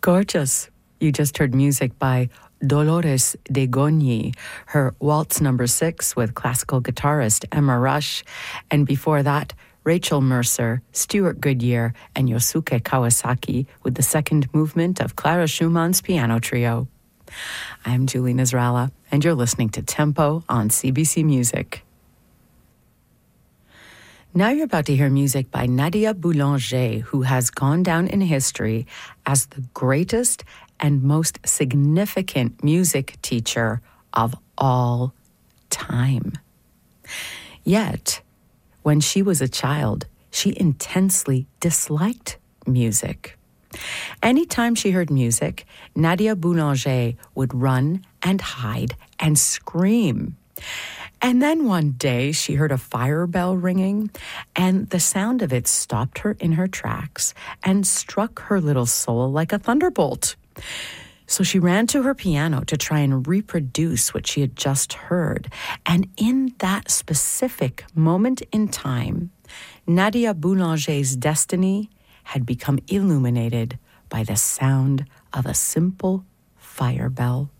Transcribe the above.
Gorgeous. You just heard music by Dolores de Gogni, her Waltz No. 6 with classical guitarist Emma Rush, and before that, Rachel Mercer, Stuart Goodyear, and Yosuke Kawasaki with the second movement of Clara Schumann's piano trio. I'm Julie Nasrallah, and you're listening to Tempo on CBC Music. Now you're about to hear music by Nadia Boulanger, who has gone down in history as the greatest and most significant music teacher of all time. Yet, when she was a child, she intensely disliked music. Anytime she heard music, Nadia Boulanger would run and hide and scream. And then one day she heard a fire bell ringing, and the sound of it stopped her in her tracks and struck her little soul like a thunderbolt. So she ran to her piano to try and reproduce what she had just heard. And in that specific moment in time, Nadia Boulanger's destiny had become illuminated by the sound of a simple fire bell.